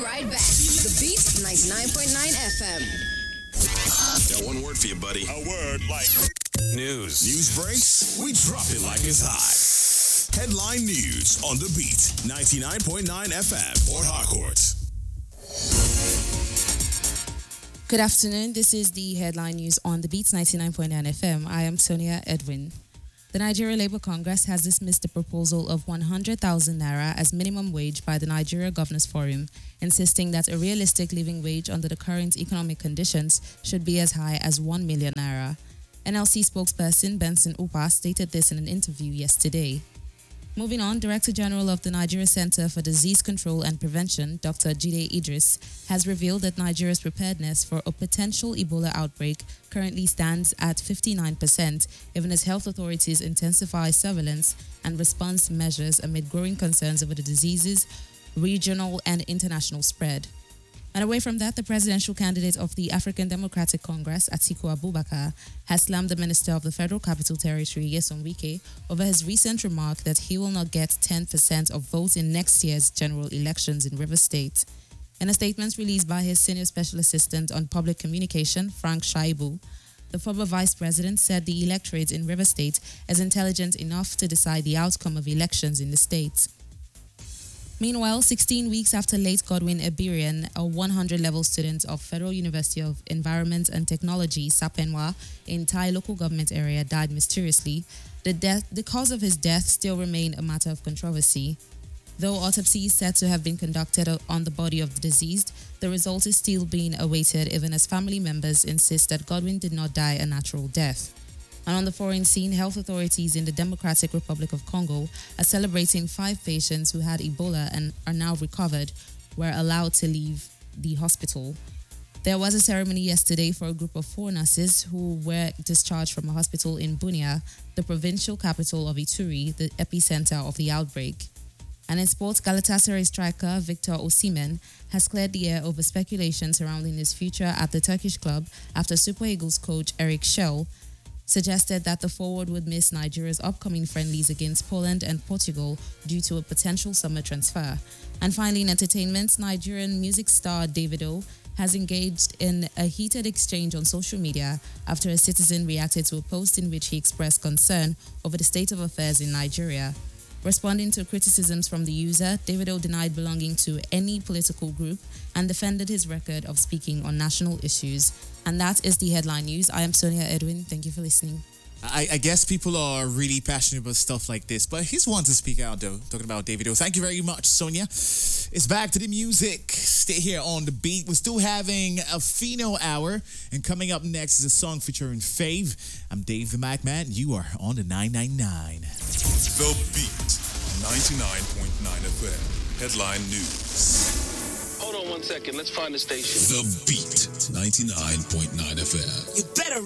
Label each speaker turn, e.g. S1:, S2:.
S1: right back. The Beat 99.9 FM.
S2: Got one word for you, buddy.
S3: A word like
S2: News.
S3: news breaks. We drop it like it's hot. Headline news on the Beat 99.9 FM Port Harcourt.
S4: Good afternoon. This is the headline news on the Beats 99.9 FM. I am Sonia Edwin. The Nigeria Labour Congress has dismissed the proposal of 100,000 naira as minimum wage by the Nigeria Governors Forum, insisting that a realistic living wage under the current economic conditions should be as high as 1 million naira. NLC spokesperson Benson Upa stated this in an interview yesterday. Moving on, Director General of the Nigeria Center for Disease Control and Prevention, Dr. Jide Idris, has revealed that Nigeria's preparedness for a potential Ebola outbreak currently stands at 59%, even as health authorities intensify surveillance and response measures amid growing concerns over the disease's regional and international spread. And away from that, the presidential candidate of the African Democratic Congress, Atiku Abubakar, has slammed the Minister of the Federal Capital Territory, Nyesom Wike, over his recent remark that he will not get 10% of votes in next year's general elections in Rivers State. In a statement released by his senior special assistant on public communication, Frank Shaibu, the former vice president said the electorate in Rivers State is intelligent enough to decide the outcome of elections in the state. Meanwhile, 16 weeks after late Godwin Ebirian, a 100-level student of Federal University of Environment and Technology, Sapenwa, in Thai local government area, died mysteriously, the cause of his death still remained a matter of controversy. Though autopsy is said to have been conducted on the body of the deceased, the result is still being awaited even as family members insist that Godwin did not die a natural death. And on the foreign scene, health authorities in the Democratic Republic of Congo are celebrating 5 patients who had Ebola and are now recovered, were allowed to leave the hospital. There was a ceremony yesterday for a group of 4 nurses who were discharged from a hospital in Bunia, the provincial capital of Ituri, the epicenter of the outbreak. And in sports, Galatasaray striker Victor Osimhen has cleared the air over speculation surrounding his future at the Turkish club after Super Eagles coach Eric Schell suggested that the forward would miss Nigeria's upcoming friendlies against Poland and Portugal due to a potential summer transfer. And finally, in entertainment, Nigerian music star Davido has engaged in a heated exchange on social media after a citizen reacted to a post in which he expressed concern over the state of affairs in Nigeria. Responding to criticisms from the user, Davido denied belonging to any political group and defended his record of speaking on national issues. And that is the headline news. I am Sonia Edwin. Thank you for listening.
S5: I guess people are really passionate about stuff like this, but he's one to speak out though, talking about Davido. Thank you very much, Sonia. It's back to the music. Stay here on the Beat. We're still having a Fino hour, and coming up next is a song featuring Fave. I'm Dave the Mac Man. You are on the 999.
S3: The Beat 99.9 FM. Headline news.
S2: Hold on one second. Let's find the station.
S3: The Beat 99.9 FM.
S6: You better